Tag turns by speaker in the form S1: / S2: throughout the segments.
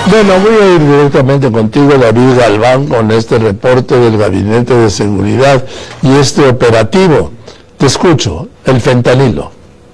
S1: Bueno, voy a ir directamente contigo, David Galván, con este reporte del Gabinete de Seguridad y este operativo. Te escucho, el fentanilo.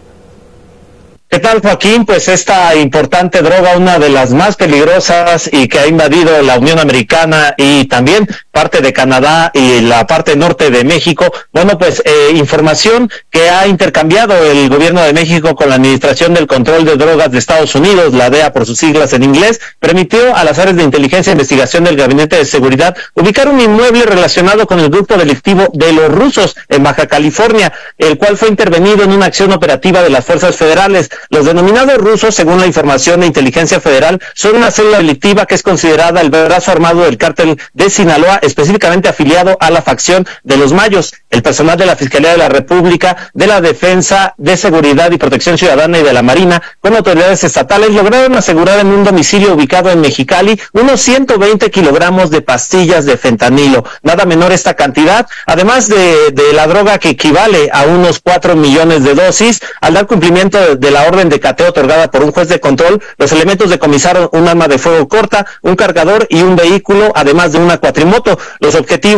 S2: ¿Qué tal, Joaquín? Pues esta importante droga, una de las más peligrosas y que ha invadido la Unión Americana y también parte de Canadá y la parte norte de México. Bueno, pues información que ha intercambiado el gobierno de México con la Administración del Control de Drogas de Estados Unidos, la DEA por sus siglas en inglés, permitió a las áreas de inteligencia e investigación del Gabinete de Seguridad ubicar un inmueble relacionado con el grupo delictivo de los rusos en Baja California, el cual fue intervenido en una acción operativa de las fuerzas federales. Los denominados rusos, según la información de Inteligencia Federal, son una célula delictiva que es considerada el brazo armado del cártel de Sinaloa, específicamente afiliado a la facción de los Mayos. El personal de la Fiscalía de la República, de la Defensa de Seguridad y Protección Ciudadana y de la Marina, con autoridades estatales, lograron asegurar en un domicilio ubicado en Mexicali unos 120 kilogramos de pastillas de fentanilo. Nada menor esta cantidad, además de la droga que equivale a unos 4 millones de dosis. Al dar cumplimiento de la orden de cateo otorgada por un juez de control, los elementos decomisaron un arma de fuego corta, un cargador y un vehículo, además de una cuatrimoto. Los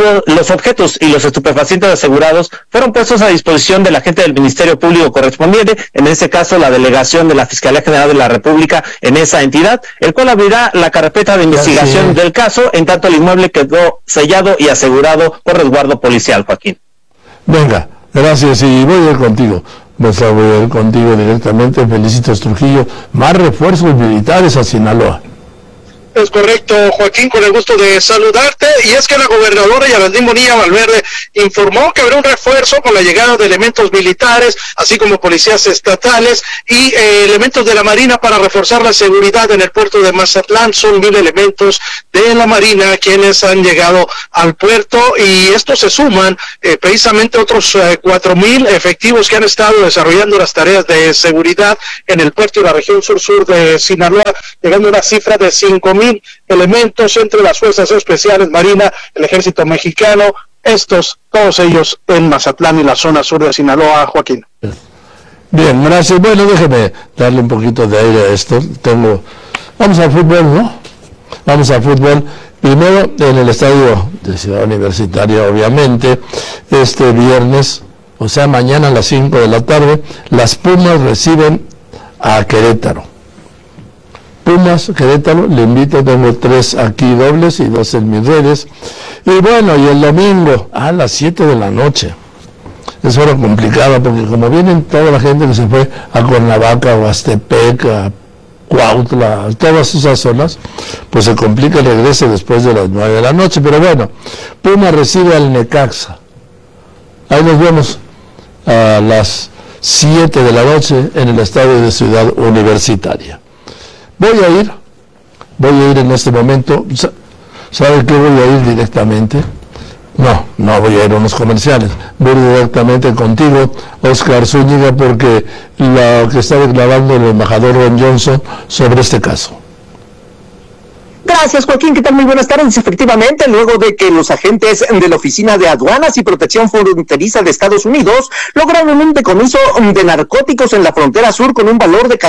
S2: objetos y los estupefacientes asegurados fueron puestos a disposición del agente del Ministerio Público correspondiente, en este caso la delegación de la Fiscalía General de la República en esa entidad, el cual abrirá la carpeta de investigación del caso, en tanto el inmueble quedó sellado y asegurado por resguardo policial, Joaquín.
S1: Venga, gracias, y voy a ir contigo. Voy a ir contigo directamente. Felicitas, Trujillo. Más refuerzos militares a Sinaloa.
S3: Es correcto, Joaquín, con el gusto de saludarte. Y es que la gobernadora Geraldine Bonilla Valverde informó que habrá un refuerzo con la llegada de elementos militares, así como policías estatales y elementos de la Marina para reforzar la seguridad en el puerto de Mazatlán. Son 1,000 elementos de la Marina quienes han llegado al puerto, y estos se suman precisamente otros 4,000 efectivos que han estado desarrollando las tareas de seguridad en el puerto y la región sur de Sinaloa, llegando a una cifra de 5,000 elementos entre las fuerzas especiales, Marina, el ejército mexicano, todos ellos en Mazatlán y la zona sur de Sinaloa, Joaquín.
S1: Bien, gracias. Bueno, déjeme darle un poquito de aire a esto. Vamos al fútbol, ¿no? Vamos al fútbol. Primero, en el estadio de Ciudad Universitaria, obviamente, este viernes, o sea, mañana a las 5 de la tarde, las Pumas reciben a Querétaro. Pumas, Querétaro, le invito, tengo 3 aquí dobles y 2 en mis redes. Y bueno, y el domingo a las 7 de la noche. Es hora complicada porque como vienen toda la gente que se fue a Cuernavaca, o a Aztepec, a Cuautla, a todas esas zonas, pues se complica el regreso después de las 9 de la noche. Pero bueno, Pumas recibe al Necaxa. Ahí nos vemos a las 7 de la noche en el estadio de Ciudad Universitaria. Voy a ir en este momento. ¿Sabe qué? Voy a ir directamente. No voy a ir a unos comerciales. Voy directamente contigo, Oscar Zúñiga, porque lo que está declarando el embajador Ron Johnson sobre este caso.
S4: Gracias, Joaquín. ¿Qué tal? Muy buenas tardes. Efectivamente, luego de que los agentes de la Oficina de Aduanas y Protección Fronteriza de Estados Unidos lograron un decomiso de narcóticos en la frontera sur con un valor de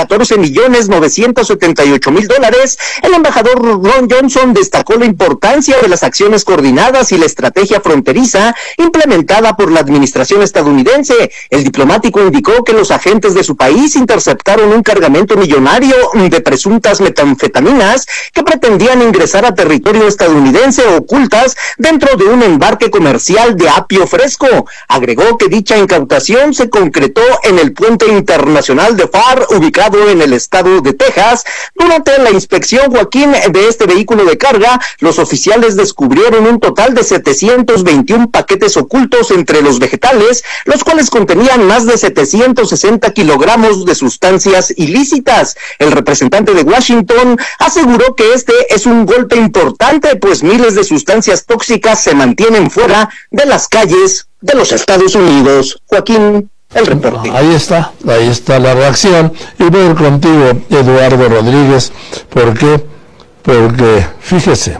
S4: $14,978,000, el embajador Ron Johnson destacó la importancia de las acciones coordinadas y la estrategia fronteriza implementada por la administración estadounidense. El diplomático indicó que los agentes de su país interceptaron un cargamento millonario de presuntas metanfetaminas que pretendían ingresar a territorio estadounidense ocultas dentro de un embarque comercial de apio fresco. Agregó que dicha incautación se concretó en el puente internacional de Pharr, ubicado en el estado de Texas. Durante la inspección, Joaquín, de este vehículo de carga, los oficiales descubrieron un total de 721 paquetes ocultos entre los vegetales, los cuales contenían más de 760 kilogramos de sustancias ilícitas. El representante de Washington aseguró que este es un golpe importante, pues miles de sustancias tóxicas se mantienen fuera de las calles de los Estados Unidos. Joaquín, el reporte.
S1: Ahí está la reacción. Y voy a ir contigo, Eduardo Rodríguez. ¿Por qué? Porque fíjese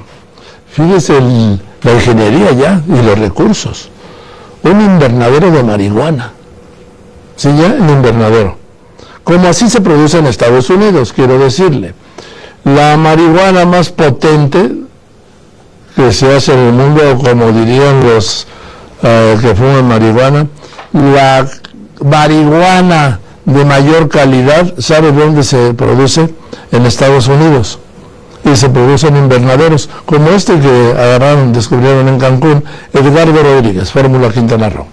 S1: la ingeniería ya y los recursos. Un invernadero de marihuana. Sí, ya, un invernadero. Como así se produce en Estados Unidos, quiero decirle. la marihuana más potente que se hace en el mundo, como dirían los que fuman marihuana, la marihuana de mayor calidad, ¿sabe dónde se produce? En Estados Unidos. Y se producen invernaderos, como este que descubrieron en Cancún. Edgardo Rodríguez, Fórmula Quintana Roo.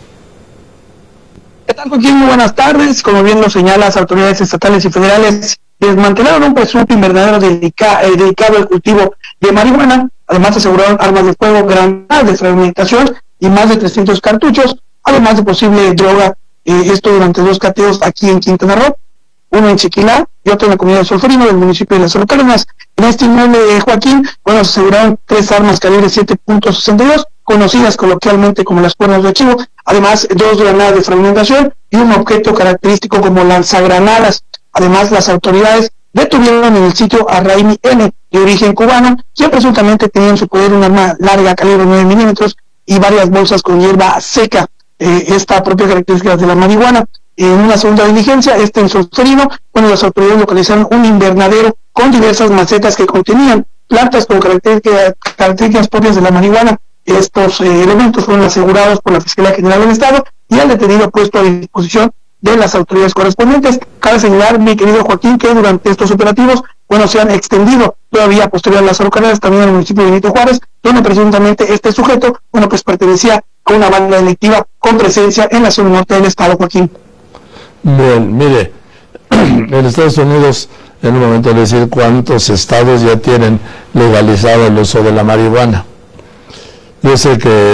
S5: ¿Qué tal, Joaquín? Muy buenas tardes. Como bien lo señalan las autoridades estatales y federales, desmantelaron un presunto invernadero dedicado al cultivo de marihuana. Además, aseguraron armas de fuego, granadas de fragmentación y más de 300 cartuchos, además de posible droga. Esto durante 2 cateos aquí en Quintana Roo, uno en Chiquilá y otro en la comunidad de Solferino del municipio de Las Cárdenas. En este inmueble de Joaquín, se aseguraron 3 armas calibre 7.62, conocidas coloquialmente como las cuerdas de chivo, además 2 granadas de fragmentación y un objeto característico como lanzagranadas. Además, las autoridades detuvieron en el sitio a Raimi N., de origen cubano, quien presuntamente tenía en su poder un arma larga calibre 9 milímetros y varias bolsas con hierba seca. Esta propia característica de la marihuana. En una segunda diligencia, en Solferino, las autoridades localizaron un invernadero con diversas macetas que contenían plantas con características propias de la marihuana. Estos elementos fueron asegurados por la Fiscalía General del Estado y el detenido puesto a disposición de las autoridades correspondientes. Cabe señalar, mi querido Joaquín, que durante estos operativos, se han extendido todavía posterior a las Cárdenas, también al municipio de Benito Juárez, donde presuntamente este sujeto, pertenecía a una banda delictiva con presencia en la zona norte del estado, Joaquín.
S1: Bien, mire, en Estados Unidos, en un momento de decir cuántos estados ya tienen legalizado el uso de la marihuana. Yo sé que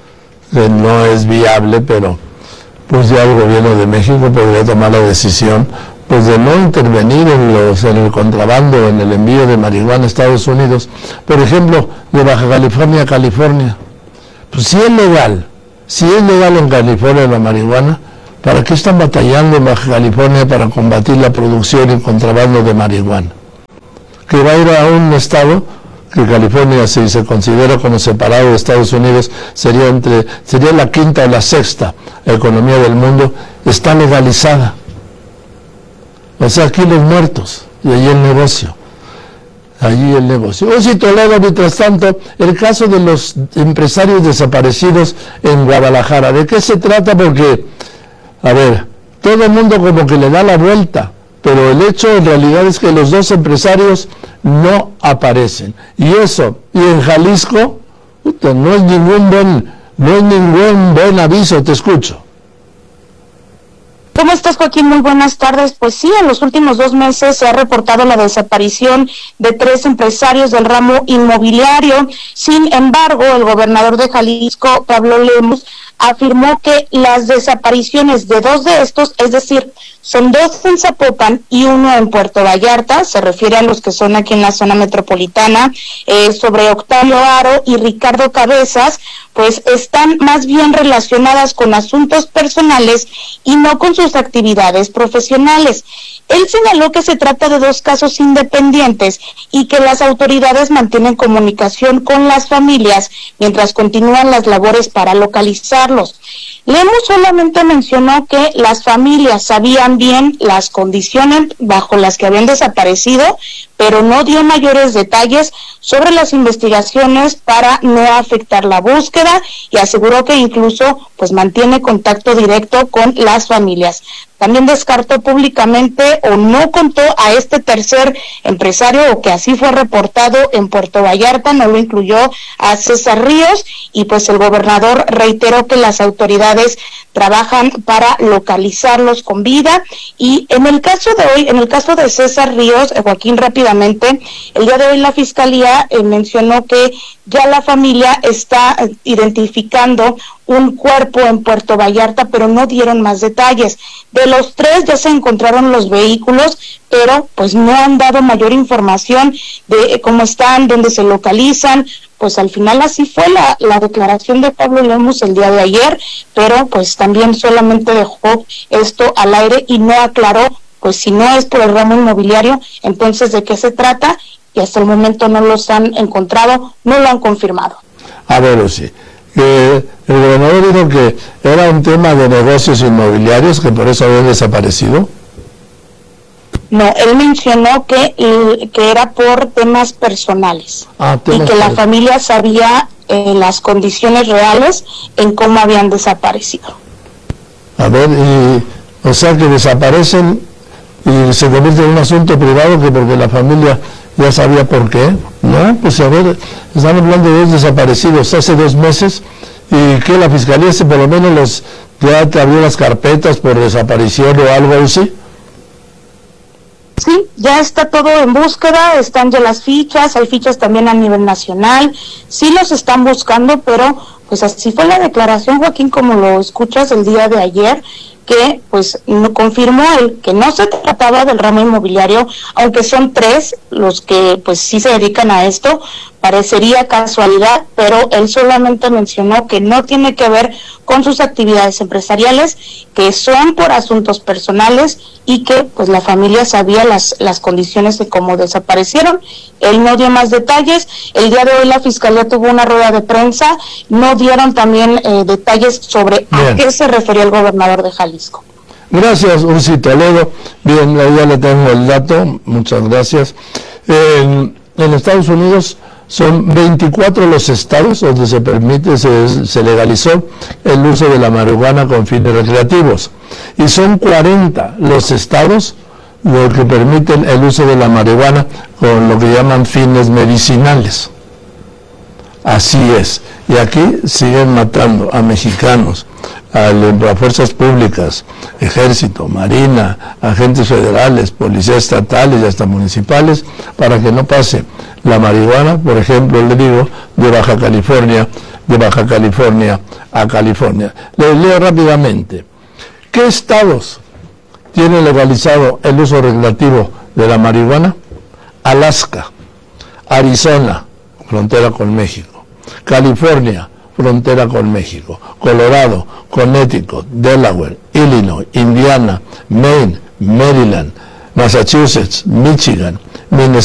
S1: no es viable, pero pues ya el gobierno de México podría tomar la decisión de no intervenir en el contrabando, en el envío de marihuana a Estados Unidos. Por ejemplo, de Baja California a California. Pues si es legal en California la marihuana, ¿para qué están batallando en Baja California para combatir la producción y contrabando de marihuana? Que va a ir a un estado que California, si se considera como separado de Estados Unidos, sería la quinta o la sexta economía del mundo, está legalizada. O sea, aquí los muertos y allí el negocio. Si Toledo, mientras tanto, el caso de los empresarios desaparecidos en Guadalajara. ¿De qué se trata? Porque, todo el mundo como que le da la vuelta, pero el hecho en realidad es que los 2 empresarios no aparecen. Y en Jalisco, no es ningún buen aviso. Te escucho.
S6: ¿Cómo estás, Joaquín? Muy buenas tardes. Pues sí, en los últimos 2 meses se ha reportado la desaparición de 3 empresarios del ramo inmobiliario. Sin embargo, el gobernador de Jalisco, Pablo Lemus, afirmó que las desapariciones de 2 de estos, es decir, son 2 en Zapopan y 1 en Puerto Vallarta, se refiere a los que son aquí en la zona metropolitana, sobre Octavio Aro y Ricardo Cabezas, pues están más bien relacionadas con asuntos personales y no con sus actividades profesionales. Él señaló que se trata de 2 casos independientes y que las autoridades mantienen comunicación con las familias mientras continúan las labores para localizarlos. Lemus solamente mencionó que las familias sabían bien las condiciones bajo las que habían desaparecido, pero no dio mayores detalles sobre las investigaciones para no afectar la búsqueda y aseguró que incluso mantiene contacto directo con las familias. También descartó públicamente o no contó a este tercer empresario, o que así fue reportado en Puerto Vallarta, no lo incluyó a César Ríos, y el gobernador reiteró que las autoridades trabajan para localizarlos con vida. Y en el caso de hoy, en el caso de César Ríos, Joaquín, rápidamente, el día de hoy la Fiscalía mencionó que ya la familia está identificando un cuerpo en Puerto Vallarta, pero no dieron más detalles. De los 3 ya se encontraron los vehículos, pero no han dado mayor información de cómo están, dónde se localizan. Al final así fue la declaración de Pablo Lemus el día de ayer, pero también solamente dejó esto al aire y no aclaró, si no es por el ramo inmobiliario, entonces de qué se trata, y hasta el momento no los han encontrado, no lo han confirmado.
S1: Sí. El gobernador dijo que era un tema de negocios inmobiliarios, que por eso habían desaparecido.
S6: No, él mencionó que era por temas personales y que la familia sabía las condiciones reales en cómo habían desaparecido.
S1: A ver, o sea que desaparecen y se convierte en un asunto privado que porque la familia ya sabía por qué. No, pues a ver, estamos hablando de dos desaparecidos hace 2 meses y que la fiscalía por lo menos ya te abrió las carpetas por desaparición o algo así.
S6: Sí, ya está todo en búsqueda, están ya las fichas, hay fichas también a nivel nacional, sí los están buscando, pero pues así fue la declaración, Joaquín, como lo escuchas el día de ayer, que pues confirmó él que no se trataba del ramo inmobiliario, aunque son 3 los que pues sí se dedican a esto, parecería casualidad, pero él solamente mencionó que no tiene que ver con sus actividades empresariales, que son por asuntos personales y que pues la familia sabía las condiciones de cómo desaparecieron. Él no dio más detalles. El día de hoy la fiscalía tuvo una rueda de prensa, no dieron también detalles sobre a qué se refería el gobernador de Jalisco.
S1: Gracias, Ursi Toledo. Bien, ya le tengo el dato, muchas gracias. En Estados Unidos son 24 los estados donde se permite, se legalizó el uso de la marihuana con fines recreativos, y son 40 los estados los que permiten el uso de la marihuana con lo que llaman fines medicinales. Así es, y aquí siguen matando a mexicanos, a fuerzas públicas, ejército, marina, agentes federales, policías estatales y hasta municipales, para que no pase la marihuana, por ejemplo, le digo, de Baja California a California. Les leo rápidamente. ¿Qué estados tienen legalizado el uso recreativo de la marihuana? Alaska, Arizona, frontera con México, California, frontera con México, Colorado, Connecticut, Delaware, Illinois, Indiana, Maine, Maryland, Massachusetts, Michigan, Minnesota,